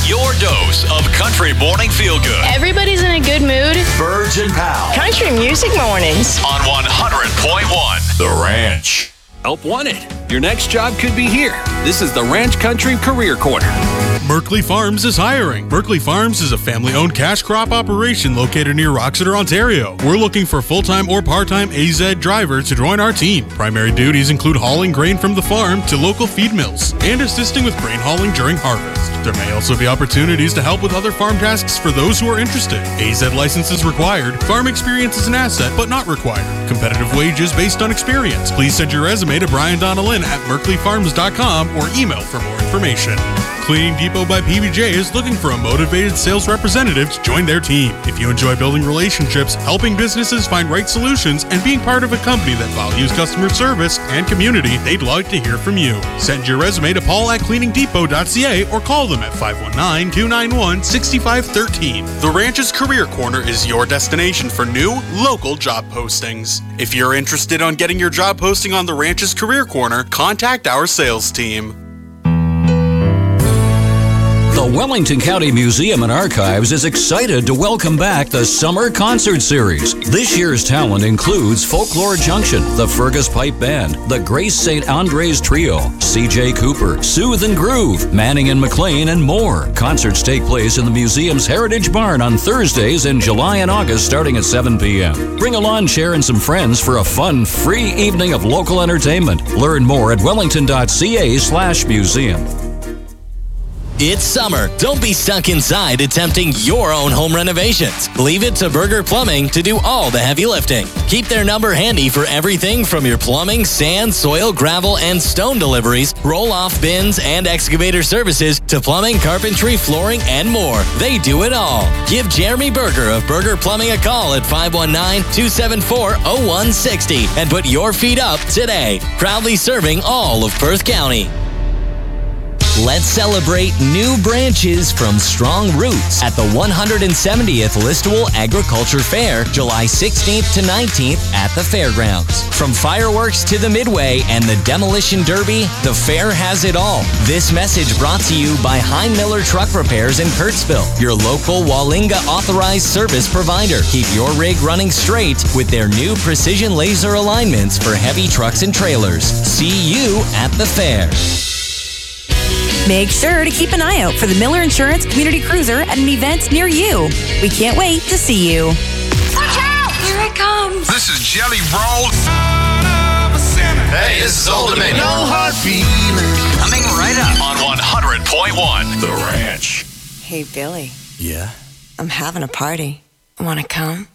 Your dose of country morning feel good. Everybody's in a good mood. Burge and Powell Country music mornings. on 100.1 The Ranch. Help wanted. Your next job could be here. This is the Ranch Country Career Corner. Merkley Farms is hiring. Merkley Farms is a family-owned cash crop operation located near Roxeter, Ontario. We're looking for full-time or part-time AZ drivers to join our team. Primary duties include hauling grain from the farm to local feed mills and assisting with grain hauling during harvest. There may also be opportunities to help with other farm tasks for those who are interested. AZ license is required. Farm experience is an asset, but not required. Competitive wages based on experience. Please send your resume to Brian Donnellan at merkleyfarms.com or email for more information. Cleaning Depot by PBJ is looking for a motivated sales representative to join their team. If you enjoy building relationships, helping businesses find right solutions, and being part of a company that values customer service and community, they'd like to hear from you. Send your resume to paul@cleaningdepot.ca or call them at 519-291-6513. The Ranch's Career Corner is your destination for new, local job postings. If you're interested in getting your job posting on the Ranch's Career Corner, contact our sales team. The Wellington County Museum and Archives is excited to welcome back the Summer Concert Series. This year's talent includes Folklore Junction, the Fergus Pipe Band, the Grace St. Andres Trio, C.J. Cooper, Soothe and Groove, Manning and McLean, and more. Concerts take place in the museum's Heritage Barn on Thursdays in July and August starting at 7 p.m. Bring a lawn chair and some friends for a fun, free evening of local entertainment. Learn more at wellington.ca/museum. It's summer. Don't be stuck inside attempting your own home renovations. Leave it to Berger Plumbing to do all the heavy lifting. Keep their number handy for everything from your plumbing, sand, soil, gravel, and stone deliveries, roll-off bins, and excavator services to plumbing, carpentry, flooring, and more. They do it all. Give Jeremy Berger of Berger Plumbing a call at 519-274-0160 and put your feet up today. Proudly serving all of Perth County. Let's celebrate new branches from strong roots at the 170th Listowel Agriculture Fair, July 16th to 19th at the fairgrounds. From fireworks to the Midway and the Demolition Derby, the fair has it all. This message brought to you by Hein Miller Truck Repairs in Kurtzville, your local Walinga authorized service provider. Keep your rig running straight with their new precision laser alignments for heavy trucks and trailers. See you at the fair. Make sure to keep an eye out for the Miller Insurance Community Cruiser at an event near you. We can't wait to see you. Watch out! Here it comes. This is Jelly Roll. Hey, this is Old Dominion. No hard feelings. Coming right up on 100.1 The Ranch. Hey, Billy. Yeah? I'm having a party. Want to come?